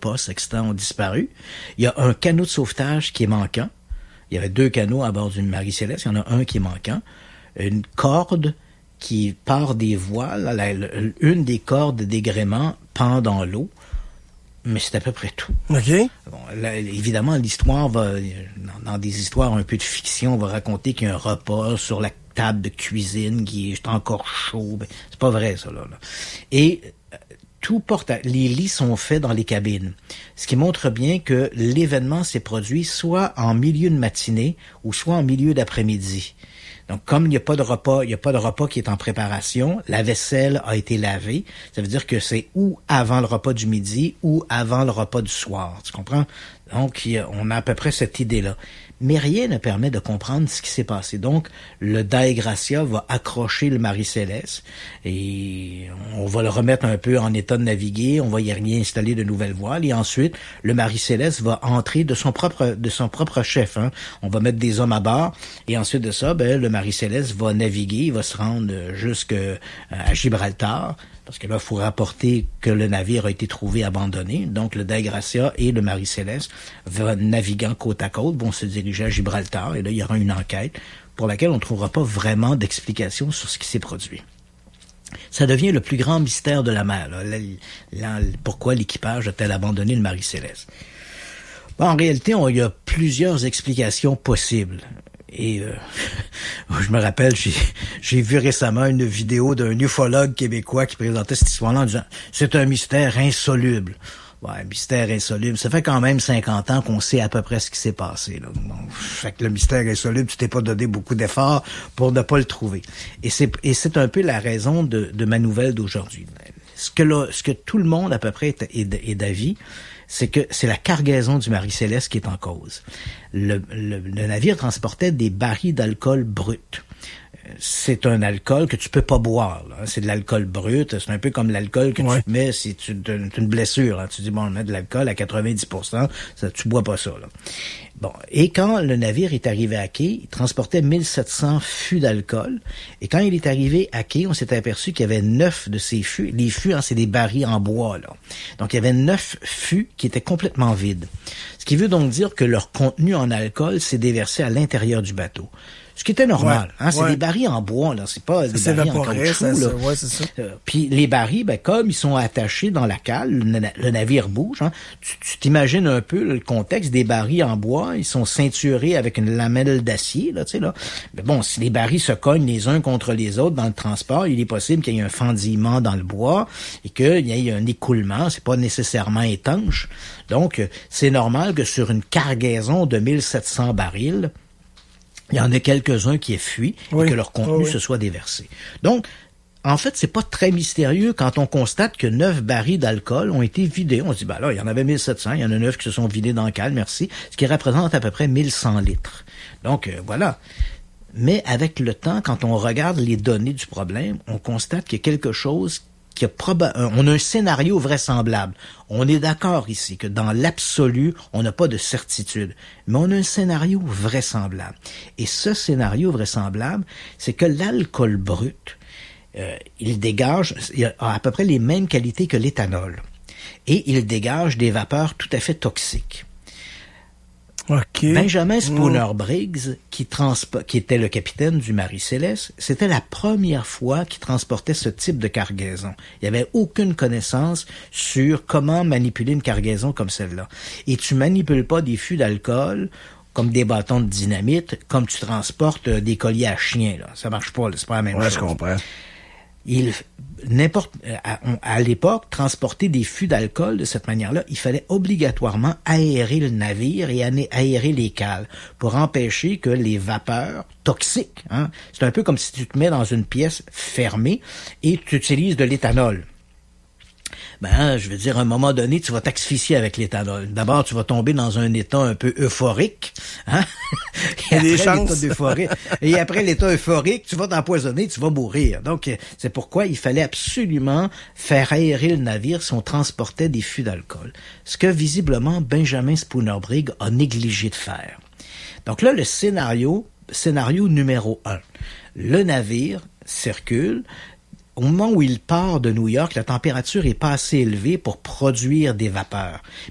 postes existants ont disparu. Il y a un canot de sauvetage qui est manquant. Il y avait 2 canots à bord d'une Marie-Céleste. Il y en a un qui est manquant. Une corde qui part des voiles, une des cordes des gréements pend dans l'eau. Mais c'est à peu près tout. OK. Bon, là, évidemment, l'histoire va, dans des histoires un peu de fiction, on va raconter qu'il y a un repas sur la table de cuisine qui est encore chaud. Ben, c'est pas vrai, ça, là. Et les lits sont faits dans les cabines. Ce qui montre bien que l'événement s'est produit soit en milieu de matinée ou soit en milieu d'après-midi. Donc, comme il n'y a pas de repas qui est en préparation, la vaisselle a été lavée. Ça veut dire que c'est ou avant le repas du midi ou avant le repas du soir. Tu comprends? Donc, on a à peu près cette idée-là. Mais rien ne permet de comprendre ce qui s'est passé. Donc, le Dei Gratia va accrocher le Marie-Céleste et on va le remettre un peu en état de naviguer. On va y réinstaller de nouvelles voiles et ensuite, le Marie-Céleste va entrer de son propre chef. Hein. On va mettre des hommes à bord et ensuite de ça, le Marie-Céleste va naviguer. Il va se rendre jusqu'à Gibraltar. Parce que là, il faut rapporter que le navire a été trouvé abandonné. Donc, le Dei Gratia et le Marie-Céleste, naviguant côte à côte, vont se diriger à Gibraltar. Et là, il y aura une enquête pour laquelle on ne trouvera pas vraiment d'explication sur ce qui s'est produit. Ça devient le plus grand mystère de la mer. Pourquoi l'équipage a-t-il abandonné le Marie-Céleste? Bon, en réalité, il y a plusieurs explications possibles. Et je me rappelle, j'ai vu récemment une vidéo d'un ufologue québécois qui présentait cette histoire-là en disant « C'est un mystère insoluble ». Ouais, mystère insoluble. Ça fait quand même 50 ans qu'on sait à peu près ce qui s'est passé. Là. Bon, fait que le mystère insoluble, tu t'es pas donné beaucoup d'efforts pour ne pas le trouver. Et c'est un peu la raison de ma nouvelle d'aujourd'hui. Ce que tout le monde à peu près est d'avis, c'est que c'est la cargaison du Marie-Céleste qui est en cause. Le navire transportait des barils d'alcool brut. C'est un alcool que tu peux pas boire. Là. C'est de l'alcool brut. C'est un peu comme l'alcool que tu mets si tu as une blessure. Hein. Tu dis, bon, on met de l'alcool à 90%, tu bois pas ça. Là. Bon. Et quand le navire est arrivé à quai, il transportait 1700 fûts d'alcool. Et quand il est arrivé à quai, on s'est aperçu qu'il y avait 9 de ces fûts. Les fûts, c'est des barils en bois. Là. Donc, il y avait 9 fûts qui étaient complètement vides. Ce qui veut donc dire que leur contenu en alcool s'est déversé à l'intérieur du bateau. Ce qui était normal, hein, c'est des barils en bois, là, c'est pas des barils en caoutchouc, là. Ouais, c'est ça. Puis les barils, comme ils sont attachés dans la cale, le navire bouge, hein, tu t'imagines un peu le contexte des barils en bois, ils sont ceinturés avec une lamelle d'acier, là, tu sais, là. Mais bon, si les barils se cognent les uns contre les autres dans le transport, il est possible qu'il y ait un fendillement dans le bois et qu'il y ait un écoulement, c'est pas nécessairement étanche. Donc, c'est normal que sur une cargaison de 1700 barils, il y en a quelques-uns qui aient fui et que leur contenu se soit déversé. Donc, en fait, c'est pas très mystérieux quand on constate que 9 barils d'alcool ont été vidés. On se dit, là, il y en avait 1700, il y en a 9 qui se sont vidés dans le cale, merci, ce qui représente à peu près 1100 litres. Donc, voilà. Mais avec le temps, quand on regarde les données du problème, on constate qu'il y a quelque chose on a un scénario vraisemblable. On est d'accord ici que dans l'absolu, on n'a pas de certitude, mais on a un scénario vraisemblable. Et ce scénario vraisemblable, c'est que l'alcool brut, il a à peu près les mêmes qualités que l'éthanol. Et il dégage des vapeurs tout à fait toxiques. Okay. Benjamin Spooner Briggs, qui était le capitaine du Marie-Céleste, c'était la première fois qu'il transportait ce type de cargaison. Il n'y avait aucune connaissance sur comment manipuler une cargaison comme celle-là. Et tu manipules pas des fûts d'alcool comme des bâtons de dynamite, comme tu transportes des colliers à chiens. Là. Ça marche pas, là. C'est pas la même chose. Je comprends. À l'époque, transporter des fûts d'alcool de cette manière-là, il fallait obligatoirement aérer le navire et aérer les cales pour empêcher que les vapeurs toxiques, hein, c'est un peu comme si tu te mets dans une pièce fermée et tu utilises de l'éthanol. Je veux dire, à un moment donné, tu vas t'asphyxier avec l'éthanol. D'abord, tu vas tomber dans un état un peu euphorique, hein? Et après l'état euphorique, tu vas t'empoisonner, tu vas mourir. Donc, c'est pourquoi il fallait absolument faire aérer le navire si on transportait des fûts d'alcool. Ce que, visiblement, Benjamin Spooner Briggs a négligé de faire. Donc là, le scénario numéro 1. Le navire circule. Au moment où il part de New York, la température est pas assez élevée pour produire des vapeurs.